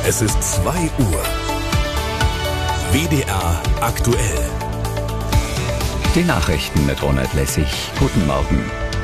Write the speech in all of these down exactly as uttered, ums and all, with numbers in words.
Es ist zwei Uhr. W D R aktuell. Die Nachrichten mit Ronald Lessig. Guten Morgen.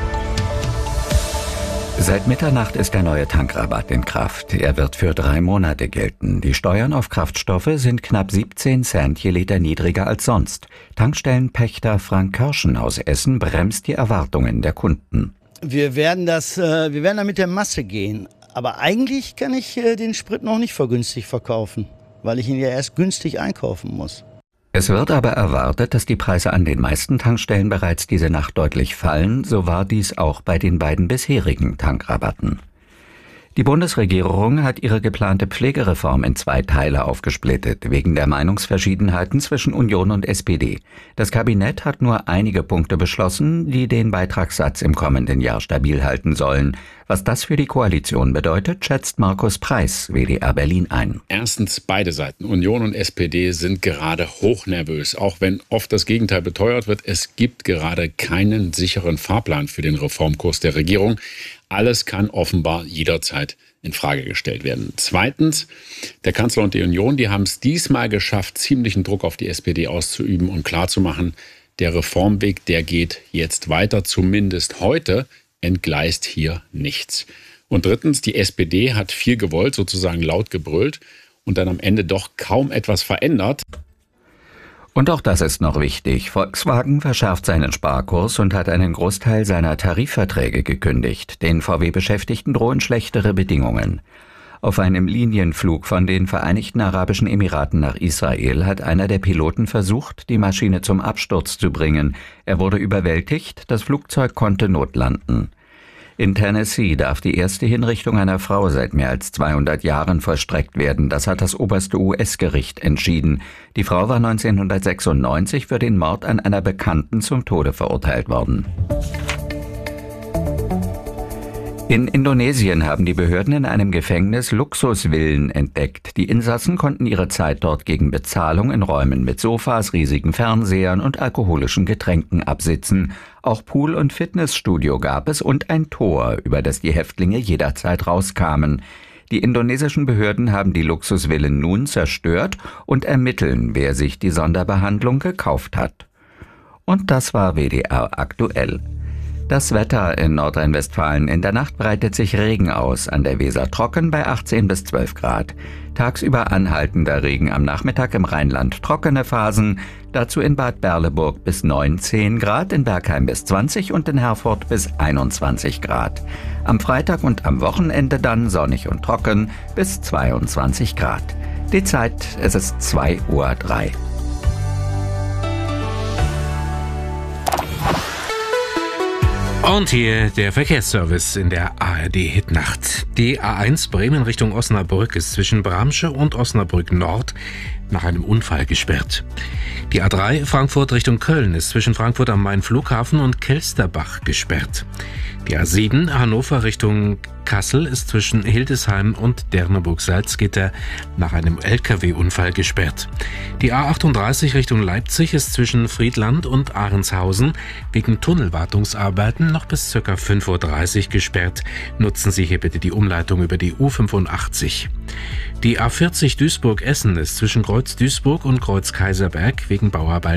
Seit Mitternacht ist der neue Tankrabatt in Kraft. Er wird für drei Monate gelten. Die Steuern auf Kraftstoffe sind knapp siebzehn Cent je Liter niedriger als sonst. Tankstellenpächter Frank Kirschen aus Essen bremst die Erwartungen der Kunden. Wir werden das, äh, wir werden da mit der Masse gehen. Aber eigentlich kann ich äh, den Sprit noch nicht vergünstigt verkaufen, weil ich ihn ja erst günstig einkaufen muss. Es wird aber erwartet, dass die Preise an den meisten Tankstellen bereits diese Nacht deutlich fallen. So war dies auch bei den beiden bisherigen Tankrabatten. Die Bundesregierung hat ihre geplante Pflegereform in zwei Teile aufgesplittet, wegen der Meinungsverschiedenheiten zwischen Union und S P D. Das Kabinett hat nur einige Punkte beschlossen, die den Beitragssatz im kommenden Jahr stabil halten sollen. Was das für die Koalition bedeutet, schätzt Markus Preis, W D R Berlin, ein. Erstens, beide Seiten, Union und S P D, sind gerade hochnervös. Auch wenn oft das Gegenteil beteuert wird, es gibt gerade keinen sicheren Fahrplan für den Reformkurs der Regierung. Alles kann offenbar jederzeit in Frage gestellt werden. Zweitens, der Kanzler und die Union, die haben es diesmal geschafft, ziemlichen Druck auf die S P D auszuüben und klarzumachen, der Reformweg, der geht jetzt weiter, zumindest heute entgleist hier nichts. Und drittens, die S P D hat viel gewollt, sozusagen laut gebrüllt und dann am Ende doch kaum etwas verändert. Und auch das ist noch wichtig. Volkswagen verschärft seinen Sparkurs und hat einen Großteil seiner Tarifverträge gekündigt. Den V W-Beschäftigten drohen schlechtere Bedingungen. Auf einem Linienflug von den Vereinigten Arabischen Emiraten nach Israel hat einer der Piloten versucht, die Maschine zum Absturz zu bringen. Er wurde überwältigt, das Flugzeug konnte notlanden. In Tennessee darf die erste Hinrichtung einer Frau seit mehr als zweihundert Jahren vollstreckt werden. Das hat das oberste U S-Gericht entschieden. Die Frau war neunzehnhundertsechsundneunzig für den Mord an einer Bekannten zum Tode verurteilt worden. In Indonesien haben die Behörden in einem Gefängnis Luxusvillen entdeckt. Die Insassen konnten ihre Zeit dort gegen Bezahlung in Räumen mit Sofas, riesigen Fernsehern und alkoholischen Getränken absitzen. Auch Pool- und Fitnessstudio gab es und ein Tor, über das die Häftlinge jederzeit rauskamen. Die indonesischen Behörden haben die Luxusvillen nun zerstört und ermitteln, wer sich die Sonderbehandlung gekauft hat. Und das war W D R aktuell. Das Wetter in Nordrhein-Westfalen: In der Nacht breitet sich Regen aus, an der Weser trocken bei achtzehn bis zwölf Grad. Tagsüber anhaltender Regen, am Nachmittag im Rheinland trockene Phasen, dazu in Bad Berleburg bis neunzehn Grad, in Bergheim bis zwanzig und in Herford bis einundzwanzig Grad. Am Freitag und am Wochenende dann sonnig und trocken bis zweiundzwanzig Grad. Die Zeit, es ist zwei Uhr drei. Und hier der Verkehrsservice in der A R D-Hitnacht. Die A eins Bremen Richtung Osnabrück ist zwischen Bramsche und Osnabrück Nord nach einem Unfall gesperrt. Die A drei Frankfurt Richtung Köln ist zwischen Frankfurt am Main Flughafen und Kelsterbach gesperrt. Die A sieben Hannover Richtung Kassel ist zwischen Hildesheim und Derneburg-Salzgitter nach einem L K W-Unfall gesperrt. Die A achtunddreißig Richtung Leipzig ist zwischen Friedland und Ahrenshausen wegen Tunnelwartungsarbeiten noch bis ca. fünf Uhr dreißig gesperrt. Nutzen Sie hier bitte die Umleitung über die U fünfundachtzig. Die A vierzig Duisburg-Essen ist zwischen Kreuz Duisburg und Kreuz Kaiserberg wegen Bauarbeiten